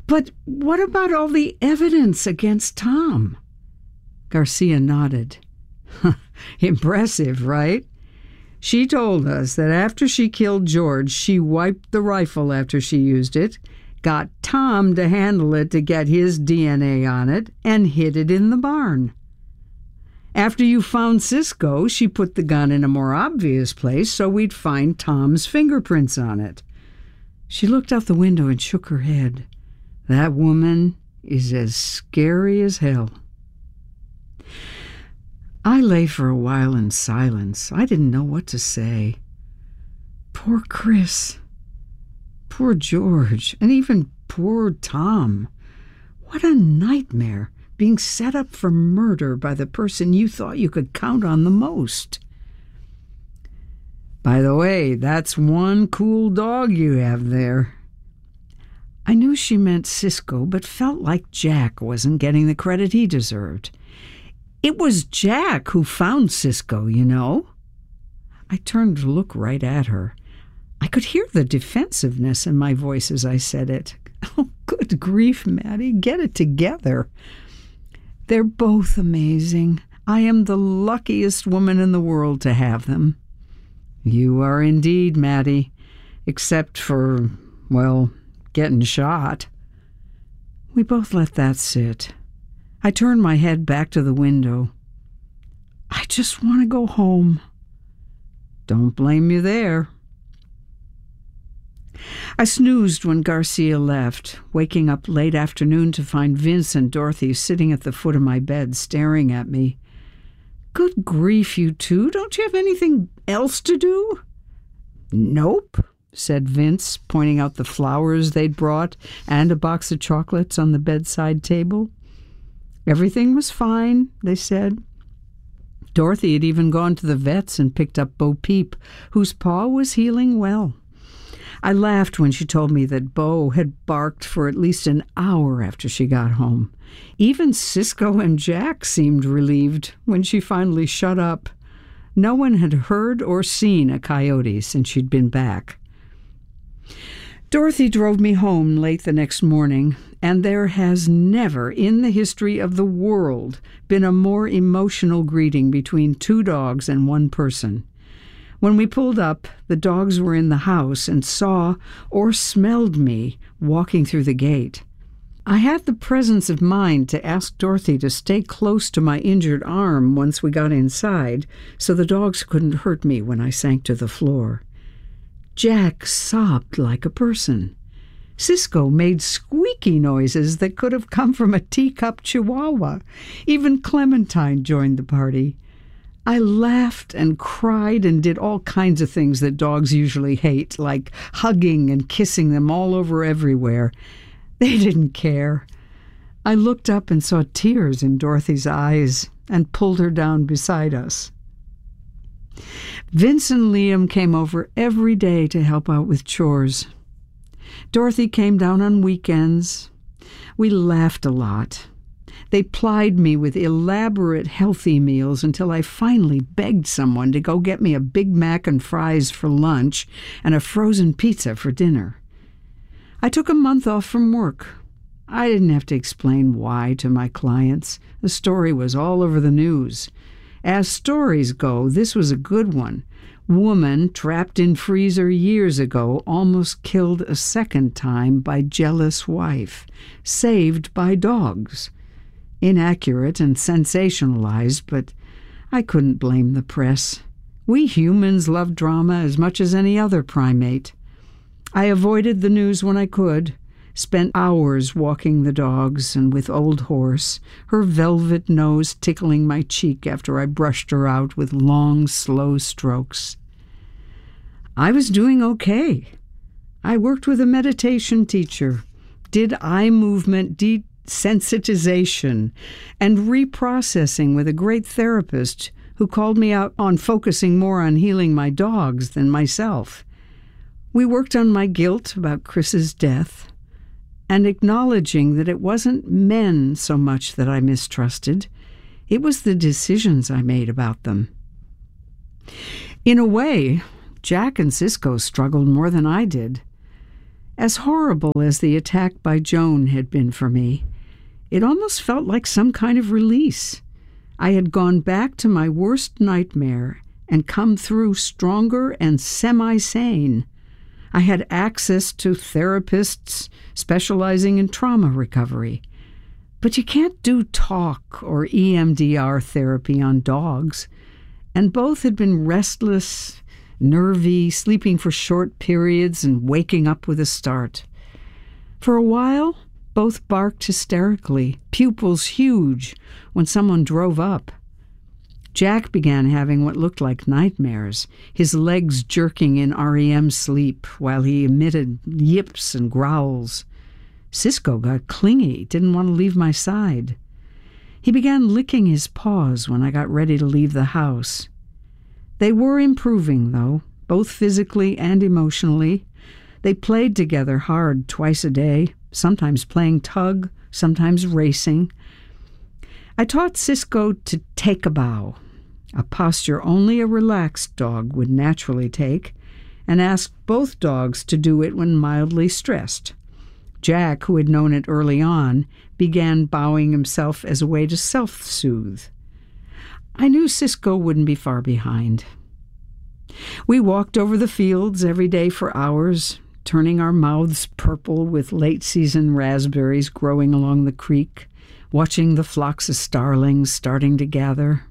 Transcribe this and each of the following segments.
But what about all the evidence against Tom? Garcia nodded. Impressive, right? She told us that after she killed George, she wiped the rifle after she used it, got Tom to handle it to get his DNA on it, and hid it in the barn. After you found Cisco, she put the gun in a more obvious place so we'd find Tom's fingerprints on it. She looked out the window and shook her head. That woman is as scary as hell. I lay for a while in silence. I didn't know what to say. Poor Chris. Poor George. And even poor Tom. What a nightmare, being set up for murder by the person you thought you could count on the most. By the way, that's one cool dog you have there. I knew she meant Cisco, but felt like Jack wasn't getting the credit he deserved. It was Jack who found Cisco, you know. I turned to look right at her. I could hear the defensiveness in my voice as I said it. Oh, good grief, Maddie, get it together. They're both amazing. I am the luckiest woman in the world to have them. You are indeed, Maddie, except for, well, getting shot. We both let that sit. I turned my head back to the window. I just want to go home. Don't blame you there. I snoozed when Garcia left, waking up late afternoon to find Vince and Dorothy sitting at the foot of my bed staring at me. Good grief, you two. Don't you have anything else to do? Nope, said Vince, pointing out the flowers they'd brought and a box of chocolates on the bedside table. Everything was fine, they said. Dorothy had even gone to the vet's and picked up Bo Peep, whose paw was healing well. I laughed when she told me that Bo had barked for at least an hour after she got home. Even Cisco and Jack seemed relieved when she finally shut up. No one had heard or seen a coyote since she'd been back. Dorothy drove me home late the next morning, and there has never in the history of the world been a more emotional greeting between two dogs and one person. When we pulled up, the dogs were in the house and saw or smelled me walking through the gate. I had the presence of mind to ask Dorothy to stay close to my injured arm once we got inside, so the dogs couldn't hurt me when I sank to the floor. Jack sobbed like a person. Cisco made squeaky noises that could have come from a teacup chihuahua. Even Clementine joined the party. I laughed and cried and did all kinds of things that dogs usually hate, like hugging and kissing them all over everywhere. They didn't care. I looked up and saw tears in Dorothy's eyes and pulled her down beside us. Vince and Liam came over every day to help out with chores. Dorothy came down on weekends. We laughed a lot. They plied me with elaborate, healthy meals until I finally begged someone to go get me a Big Mac and fries for lunch and a frozen pizza for dinner. I took a month off from work. I didn't have to explain why to my clients. The story was all over the news. As stories go, this was a good one. Woman trapped in freezer years ago almost killed a second time by jealous wife. Saved by dogs. Inaccurate and sensationalized, but I couldn't blame the press. We humans love drama as much as any other primate. I avoided the news when I could, spent hours walking the dogs and with Old Horse, her velvet nose tickling my cheek after I brushed her out with long, slow strokes. I was doing okay. I worked with a meditation teacher, did eye movement desensitization, and reprocessing with a great therapist who called me out on focusing more on healing my dogs than myself. We worked on my guilt about Chris's death, and acknowledging that it wasn't men so much that I mistrusted, it was the decisions I made about them. In a way, Jack and Cisco struggled more than I did. As horrible as the attack by Joan had been for me, it almost felt like some kind of release. I had gone back to my worst nightmare and come through stronger and semi-sane. I had access to therapists specializing in trauma recovery. But you can't do talk or EMDR therapy on dogs, and both had been restless, nervy, sleeping for short periods and waking up with a start. For a while, both barked hysterically, pupils huge, when someone drove up. Jack began having what looked like nightmares, his legs jerking in REM sleep while he emitted yips and growls. Cisco got clingy, didn't want to leave my side. He began licking his paws when I got ready to leave the house. They were improving, though, both physically and emotionally. They played together hard twice a day, sometimes playing tug, sometimes racing. I taught Cisco to take a bow, a posture only a relaxed dog would naturally take, and asked both dogs to do it when mildly stressed. Jack, who had known it early on, began bowing himself as a way to self-soothe. I knew Cisco wouldn't be far behind. We walked over the fields every day for hours, turning our mouths purple with late-season raspberries growing along the creek, watching the flocks of starlings starting to gather.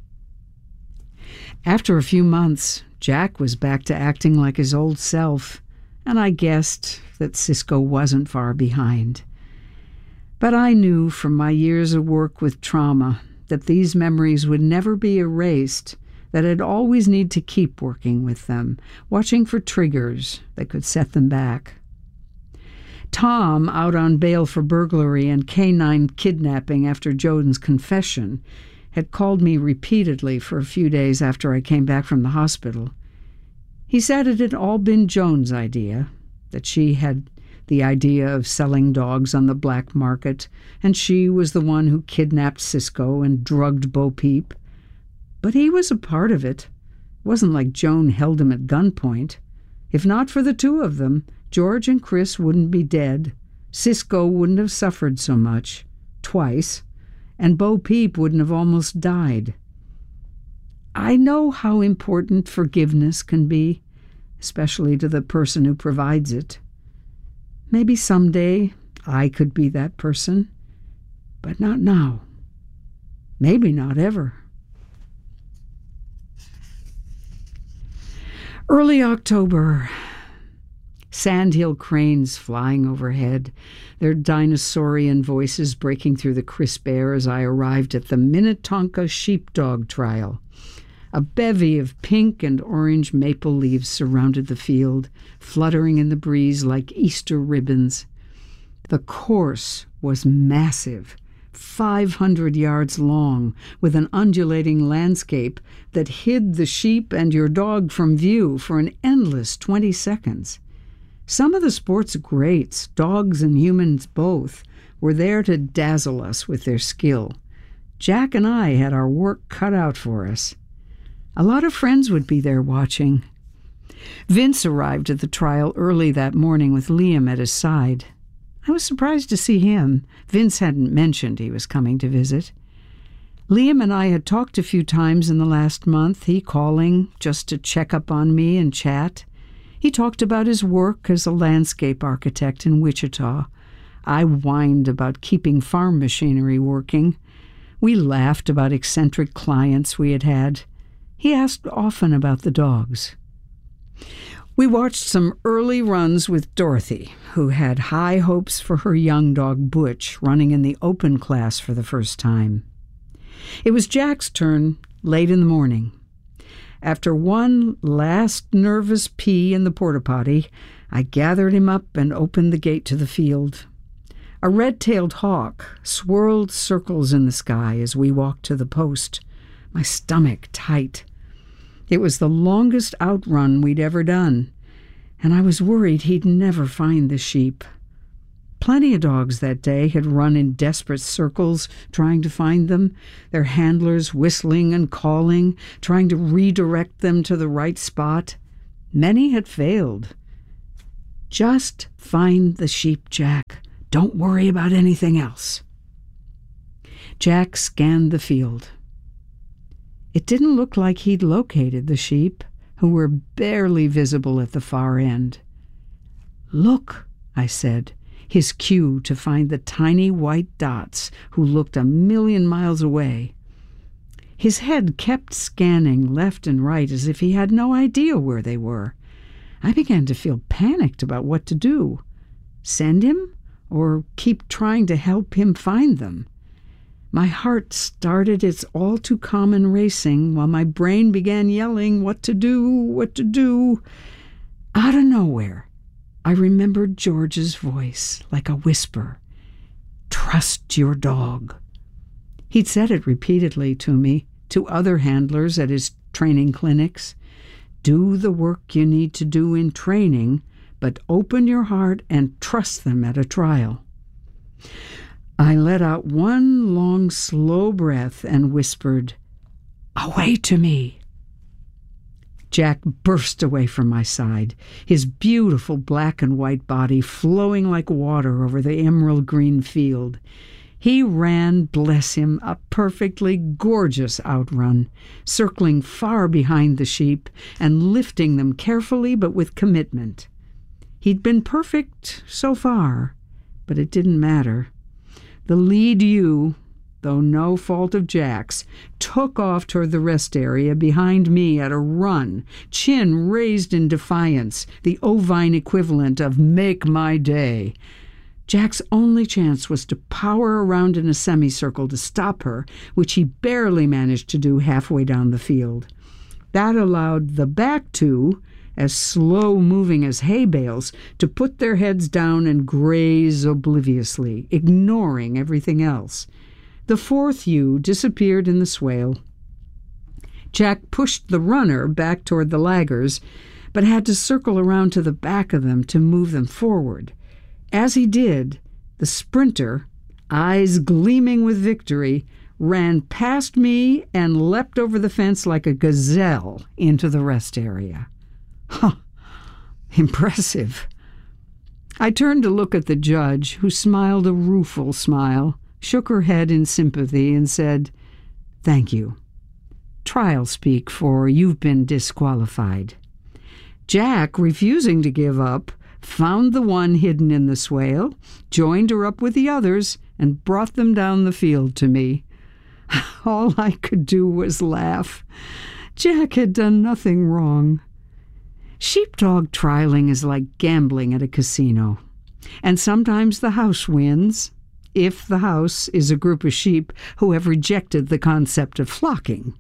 After a few months, Jack was back to acting like his old self, and I guessed that Cisco wasn't far behind. But I knew from my years of work with trauma that these memories would never be erased, that I'd always need to keep working with them, watching for triggers that could set them back. Tom, out on bail for burglary and canine kidnapping after Joan's confession, had called me repeatedly for a few days after I came back from the hospital. He said it had all been Joan's idea, that she had the idea of selling dogs on the black market, and she was the one who kidnapped Cisco and drugged Bo Peep. But he was a part of it. It wasn't like Joan held him at gunpoint. If not for the two of them, George and Chris wouldn't be dead, Cisco wouldn't have suffered so much, twice, and Bo Peep wouldn't have almost died. I know how important forgiveness can be, especially to the person who provides it. Maybe someday I could be that person, but not now. Maybe not ever. Early October. Sandhill cranes flying overhead, their dinosaurian voices breaking through the crisp air as I arrived at the Minnetonka sheepdog trial. A bevy of pink and orange maple leaves surrounded the field, fluttering in the breeze like Easter ribbons. The course was massive, 500 yards long, with an undulating landscape that hid the sheep and your dog from view for an endless 20 seconds. Some of the sport's greats, dogs and humans both, were there to dazzle us with their skill. Jack and I had our work cut out for us. A lot of friends would be there watching. Vince arrived at the trial early that morning with Liam at his side. I was surprised to see him. Vince hadn't mentioned he was coming to visit. Liam and I had talked a few times in the last month, he calling just to check up on me and chat. He talked about his work as a landscape architect in Wichita. I whined about keeping farm machinery working. We laughed about eccentric clients we had had. He asked often about the dogs. We watched some early runs with Dorothy, who had high hopes for her young dog Butch running in the open class for the first time. It was Jack's turn late in the morning. After one last nervous pee in the porta-potty, I gathered him up and opened the gate to the field. A red-tailed hawk swirled circles in the sky as we walked to the post, my stomach tight. It was the longest outrun we'd ever done, and I was worried he'd never find the sheep. Plenty of dogs that day had run in desperate circles trying to find them, their handlers whistling and calling, trying to redirect them to the right spot. Many had failed. Just find the sheep, Jack. Don't worry about anything else." Jack scanned the field. It didn't look like he'd located the sheep, who were barely visible at the far end. "Look," I said, his cue to find the tiny white dots who looked a million miles away. His head kept scanning left and right as if he had no idea where they were. I began to feel panicked about what to do. Send him, or keep trying to help him find them? My heart started its all-too-common racing while my brain began yelling, what to do, what to do. Out of nowhere, I remembered George's voice, like a whisper. "Trust your dog." He'd said it repeatedly to me, to other handlers at his training clinics. Do the work you need to do in training, but open your heart and trust them at a trial. I let out one long, slow breath and whispered, "Away to me." Jack burst away from my side, his beautiful black and white body flowing like water over the emerald green field. He ran, bless him, a perfectly gorgeous outrun, circling far behind the sheep and lifting them carefully but with commitment. He'd been perfect so far, but it didn't matter. The lead ewe, though no fault of Jack's, took off toward the rest area behind me at a run, chin raised in defiance, the ovine equivalent of "make my day." Jack's only chance was to power around in a semicircle to stop her, which he barely managed to do halfway down the field. That allowed the back two, as slow-moving as hay bales, to put their heads down and graze obliviously, ignoring everything else. The fourth ewe disappeared in the swale. Jack pushed the runner back toward the laggers, but had to circle around to the back of them to move them forward. As he did, the sprinter, eyes gleaming with victory, ran past me and leapt over the fence like a gazelle into the rest area. Huh, impressive. I turned to look at the judge, who smiled a rueful smile, shook her head in sympathy, and said, "Thank you. Trial speak, for you've been disqualified." Jack, refusing to give up, found the one hidden in the swale, joined her up with the others, and brought them down the field to me. All I could do was laugh. Jack had done nothing wrong. Sheepdog trialing is like gambling at a casino, and sometimes the house wins, if the house is a group of sheep who have rejected the concept of flocking.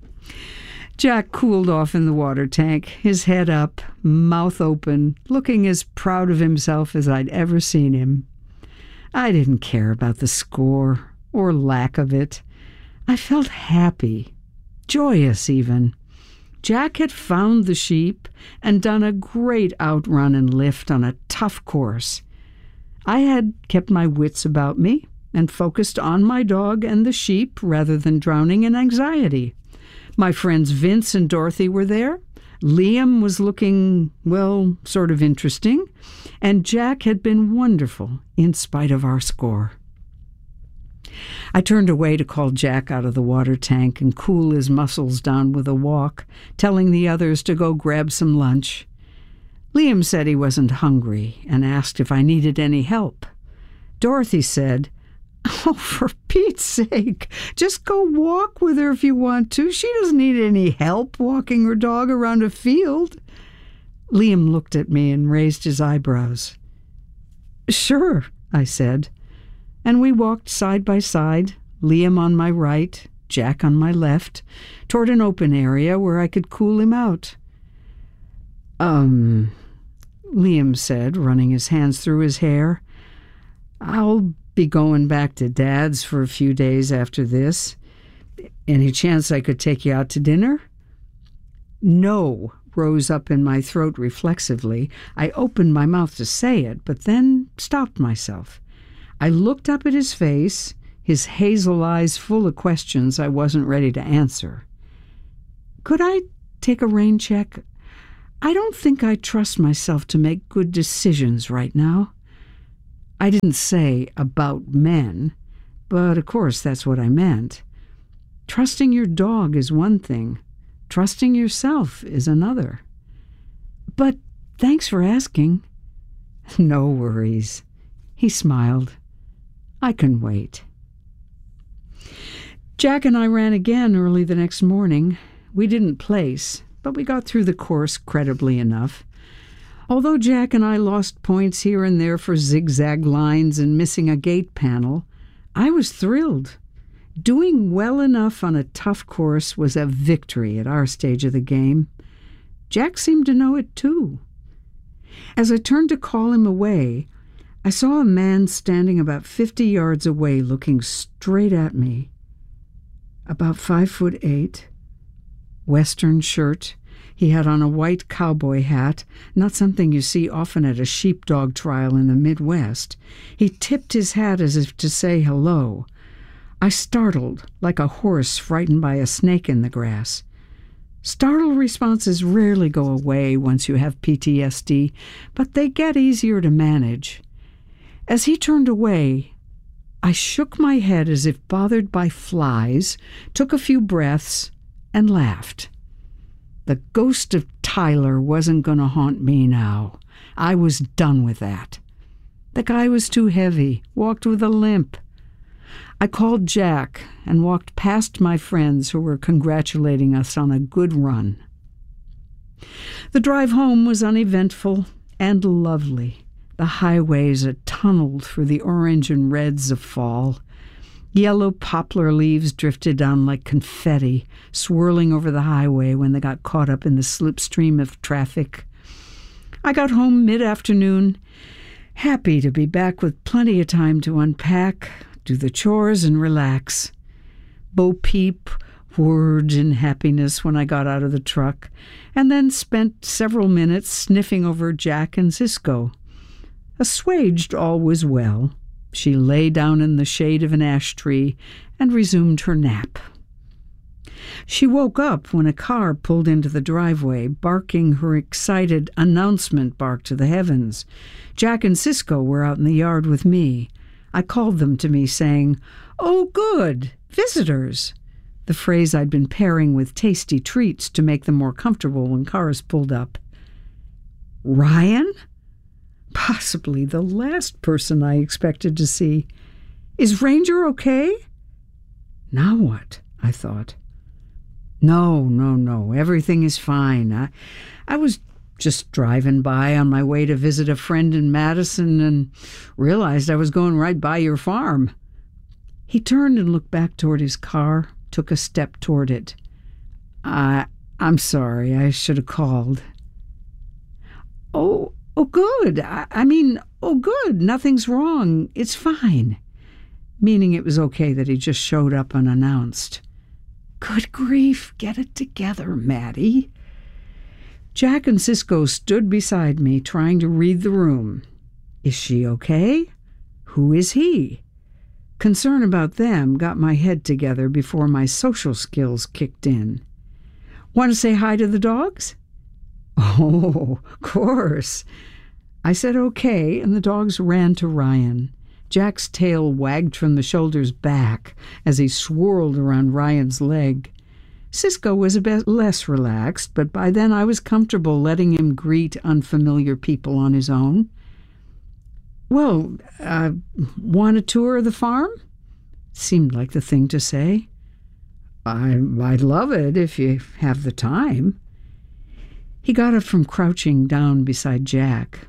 Jack cooled off in the water tank, his head up, mouth open, looking as proud of himself as I'd ever seen him. I didn't care about the score, or lack of it. I felt happy, joyous even. Jack had found the sheep and done a great outrun and lift on a tough course. I had kept my wits about me and focused on my dog and the sheep rather than drowning in anxiety. My friends Vince and Dorothy were there. Liam was looking, well, sort of interesting. And Jack had been wonderful in spite of our score. I turned away to call Jack out of the water tank and cool his muscles down with a walk, telling the others to go grab some lunch. Liam said he wasn't hungry and asked if I needed any help. Dorothy said, "Oh, for Pete's sake, just go walk with her if you want to. She doesn't need any help walking her dog around a field." Liam looked at me and raised his eyebrows. "Sure," I said, and we walked side by side, Liam on my right, Jack on my left, toward an open area where I could cool him out. Liam said, running his hands through his hair, "I'll be going back to Dad's for a few days after this. Any chance I could take you out to dinner?" "No," rose up in my throat reflexively. I opened my mouth to say it, but then stopped myself. I looked up at his face, his hazel eyes full of questions I wasn't ready to answer. "Could I take a rain check? I don't think I trust myself to make good decisions right now. I didn't say about men, but of course that's what I meant. Trusting your dog is one thing. Trusting yourself is another. But thanks for asking. No worries. He smiled. I can wait. Jack and I ran again early the next morning. We didn't place, but we got through the course credibly enough. Although Jack and I lost points here and there for zigzag lines and missing a gate panel, I was thrilled. Doing well enough on a tough course was a victory at our stage of the game. Jack seemed to know it too. As I turned to call him away, I saw a man standing about 50 yards away looking straight at me. About 5'8", Western shirt. He had on a white cowboy hat, not something you see often at a sheepdog trial in the Midwest. He tipped his hat as if to say hello. I startled, like a horse frightened by a snake in the grass. Startled responses rarely go away once you have PTSD, but they get easier to manage. As he turned away, I shook my head as if bothered by flies, took a few breaths, and laughed. The ghost of Tyler wasn't going to haunt me now. I was done with that. The guy was too heavy, walked with a limp. I called Jack and walked past my friends who were congratulating us on a good run. The drive home was uneventful and lovely. The highways a tunnel through the orange and reds of fall. Yellow poplar leaves drifted down like confetti, swirling over the highway when they got caught up in the slipstream of traffic. I got home mid-afternoon, happy to be back with plenty of time to unpack, do the chores, and relax. Bo Peep whirred in happiness when I got out of the truck, and then spent several minutes sniffing over Jack and Cisco. Assuaged all was well. She lay down in the shade of an ash tree and resumed her nap. She woke up when a car pulled into the driveway, barking her excited announcement bark to the heavens. Jack and Cisco were out in the yard with me. I called them to me, saying, "Oh, good, visitors," the phrase I'd been pairing with tasty treats to make them more comfortable when cars pulled up. Ryan? Possibly the last person I expected to see. Is Ranger okay? Now what? I thought. No, everything is fine. I was just driving by on my way to visit a friend in Madison and realized I was going right by your farm. He turned and looked back toward his car, took a step toward it. I'm sorry, I should have called. Oh, good. Oh, good. Nothing's wrong. It's fine. Meaning it was okay that he just showed up unannounced. Good grief, get it together, Maddie. Jack and Cisco stood beside me, trying to read the room. Is she okay? Who is he? Concern about them got my head together before my social skills kicked in. Want to say hi to the dogs? Oh, of course. I said okay, and the dogs ran to Ryan. Jack's tail wagged from the shoulders back as he swirled around Ryan's leg. Cisco was a bit less relaxed, but by then I was comfortable letting him greet unfamiliar people on his own. Well, want a tour of the farm? Seemed like the thing to say. I'd love it if you have the time. He got up from crouching down beside Jack.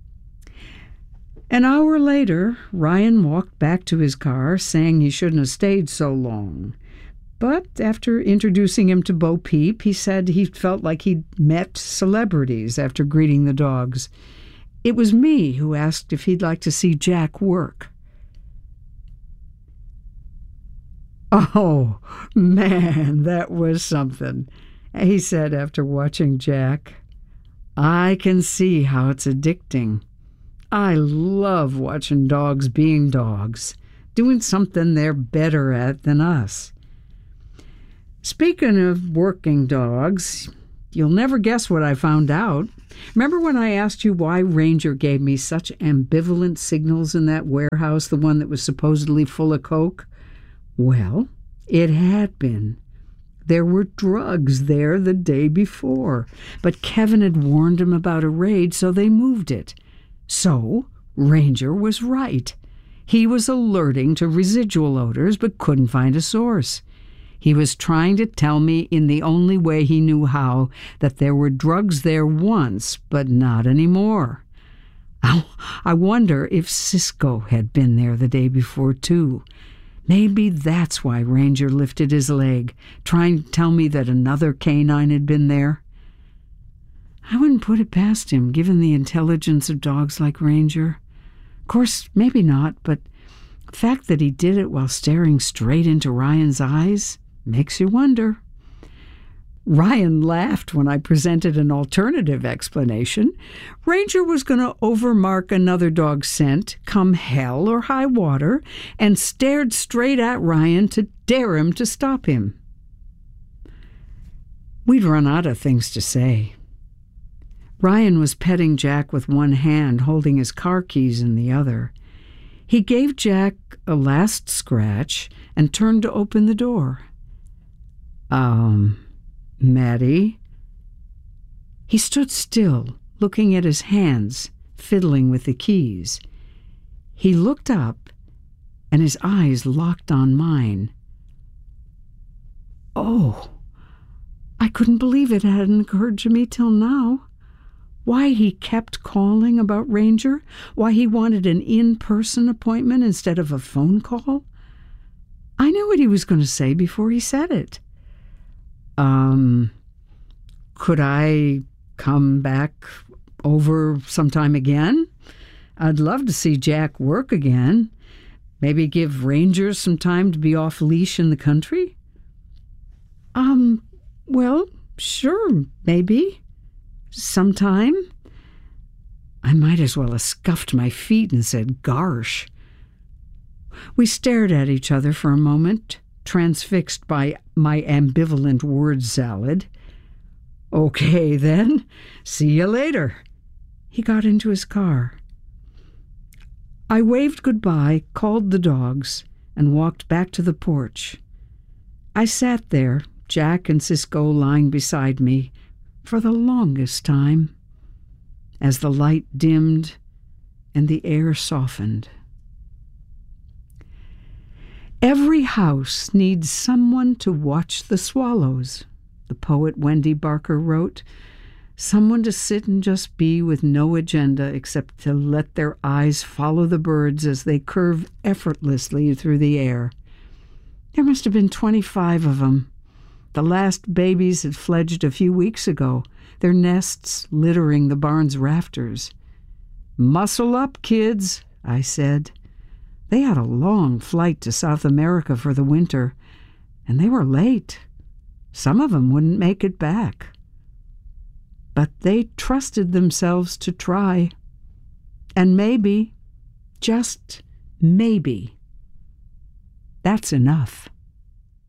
An hour later, Ryan walked back to his car, saying he shouldn't have stayed so long. But after introducing him to Bo Peep, he said he felt like he'd met celebrities after greeting the dogs. It was me who asked if he'd like to see Jack work. Oh, man, that was something, he said after watching Jack. I can see how it's addicting. I love watching dogs being dogs, doing something they're better at than us. Speaking of working dogs, You'll never guess what I found out. Remember when I asked you why Ranger gave me such ambivalent signals in that warehouse, the one that was supposedly full of coke? Well, it had been. There were drugs there the day before, but Kevin had warned him about a raid, so they moved it. So, Ranger was right. He was alerting to residual odors, but couldn't find a source. He was trying to tell me in the only way he knew how that there were drugs there once, but not anymore. I wonder if Cisco had been there the day before, too. Maybe that's why Ranger lifted his leg, trying to tell me that another canine had been there. I wouldn't put it past him, given the intelligence of dogs like Ranger. Of course, maybe not, but the fact that he did it while staring straight into Ryan's eyes makes you wonder. Ryan laughed when I presented an alternative explanation. Ranger was going to overmark another dog's scent, come hell or high water, and stared straight at Ryan to dare him to stop him. We'd run out of things to say. Ryan was petting Jack with one hand, holding his car keys in the other. He gave Jack a last scratch and turned to open the door. Maddie? He stood still, looking at his hands, fiddling with the keys. He looked up, and his eyes locked on mine. Oh, I couldn't believe it hadn't occurred to me till now. Why he kept calling about Ranger, why he wanted an in-person appointment instead of a phone call. I knew what he was going to say before he said it. Could I come back over sometime again? I'd love to see Jack work again. Maybe give Ranger some time to be off leash in the country? Well, sure, maybe. Sometime. I might as well have scuffed my feet and said, "Garsh." We stared at each other for a moment, transfixed by my ambivalent word salad. Okay, then. See you later. He got into his car. I waved goodbye, called the dogs, and walked back to the porch. I sat there, Jack and Cisco lying beside me, for the longest time, as the light dimmed and the air softened. Every house needs someone to watch the swallows, the poet Wendy Barker wrote. Someone to sit and just be with no agenda except to let their eyes follow the birds as they curve effortlessly through the air. There must have been 25 of them. The last babies had fledged a few weeks ago, their nests littering the barn's rafters. "Muscle up, kids," I said. They had a long flight to South America for the winter, and they were late. Some of them wouldn't make it back. But they trusted themselves to try. And maybe, just maybe, that's enough.